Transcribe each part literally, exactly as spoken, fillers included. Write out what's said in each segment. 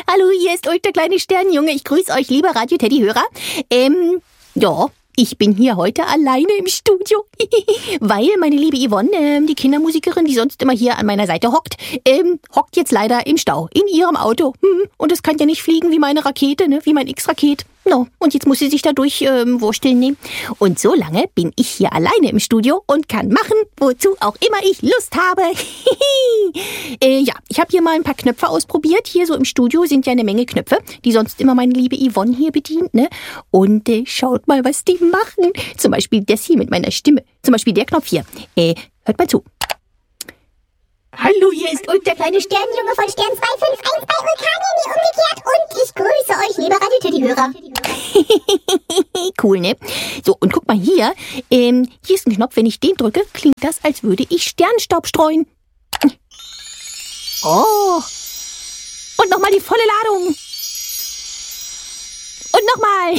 Hallo, hier ist Ulk, der kleine Sternjunge. Ich grüße euch, liebe Radio-Teddy-Hörer. Ähm, ja, ich bin hier heute alleine im Studio, weil meine liebe Yvonne, ähm, die Kindermusikerin, die sonst immer hier an meiner Seite hockt, ähm, hockt jetzt leider im Stau, in ihrem Auto. Hm, und es kann ja nicht fliegen wie meine Rakete, ne, wie mein X-Raket. No, und jetzt muss sie sich dadurch ähm, wursteln nehmen. Und so lange bin ich hier alleine im Studio und kann machen, wozu auch immer ich Lust habe. äh, ja, ich habe hier mal ein paar Knöpfe ausprobiert. Hier so im Studio sind ja eine Menge Knöpfe, die sonst immer meine liebe Yvonne hier bedient, ne? Und äh, schaut mal, was die machen. Zum Beispiel das hier mit meiner Stimme. Zum Beispiel der Knopf hier. Äh, hört mal zu. Hallo, hier ist Ulk, der kleine Sternjunge von Stern zwei fünf eins bei Vulkanier, nie umgekehrt. Und ich grüße euch, liebe Radio-Teddy-Hörer. Cool, ne? So, und guck mal hier. Ähm, hier ist ein Knopf, wenn ich den drücke, klingt das, als würde ich Sternstaub streuen. Oh. Und nochmal die volle Ladung. Und nochmal.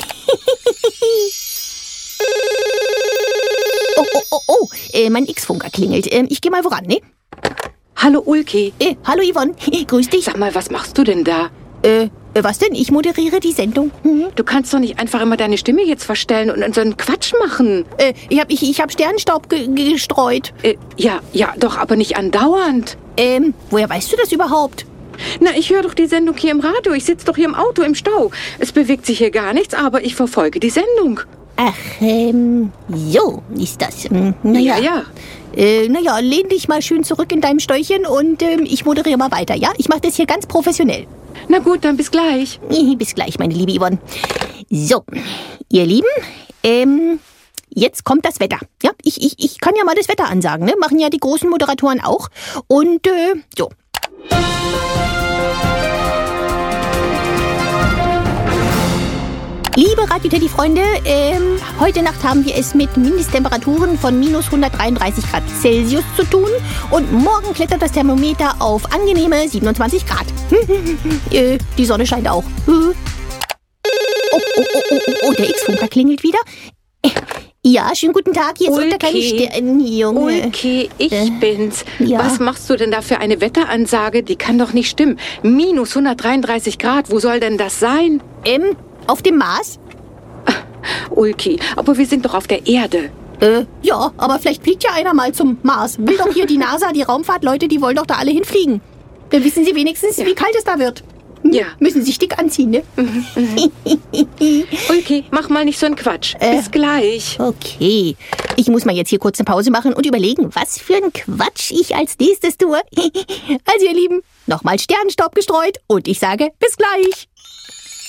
oh, oh, oh, oh. Äh, mein X-Funker klingelt. Ähm, ich gehe mal voran, ne? Hallo Ulki. Äh, hallo Yvonne, grüß dich. Sag mal, was machst du denn da? Äh, was denn? Ich moderiere die Sendung. Hm? Du kannst doch nicht einfach immer deine Stimme jetzt verstellen und so einen Quatsch machen. Äh, ich hab, ich, ich hab Sternstaub ge gestreut. Äh, ja, ja, doch, aber nicht andauernd. Ähm, woher weißt du das überhaupt? Na, ich höre doch die Sendung hier im Radio. Ich sitze doch hier im Auto im Stau. Es bewegt sich hier gar nichts, aber ich verfolge die Sendung. Ach, ähm, so ist das. Hm, naja. Ja, ja. Äh, naja, lehn dich mal schön zurück in deinem Steuerchen und ähm, ich moderiere mal weiter, ja? Ich mache das hier ganz professionell. Na gut, dann bis gleich. Bis gleich, meine liebe Yvonne. So, ihr Lieben, ähm, jetzt kommt das Wetter. Ja, ich, ich, ich kann ja mal das Wetter ansagen, ne? Machen ja die großen Moderatoren auch. Und, äh, so. Liebe Radio-Teddy-Freunde, ähm, heute Nacht haben wir es mit Mindesttemperaturen von minus hundertdreiunddreißig Grad Celsius zu tun und morgen klettert das Thermometer auf angenehme siebenundzwanzig Grad. äh, die Sonne scheint auch. Oh, oh, oh, oh, oh, oh, der X-Funker klingelt wieder. Äh, ja, schönen guten Tag, hier ist der kleine Sternjunge. Ulki, ich äh, bin's. Ja. Was machst du denn da für eine Wetteransage? Die kann doch nicht stimmen. minus hundertdreiunddreißig Grad, wo soll denn das sein? Ähm, auf dem Mars? Ulki, aber wir sind doch auf der Erde. Äh, ja, aber vielleicht fliegt ja einer mal zum Mars. Will doch hier die NASA, die Raumfahrtleute, die wollen doch da alle hinfliegen. Dann wissen sie wenigstens, ja. wie kalt es da wird. Hm? Ja. Müssen sich dick anziehen, ne? Mhm, mhm. Ulki, mach mal nicht so einen Quatsch. Äh, Bis gleich. Okay. Ich muss mal jetzt hier kurz eine Pause machen und überlegen, was für ein Quatsch ich als nächstes tue. Also ihr Lieben, nochmal Sternstaub gestreut und ich sage bis gleich.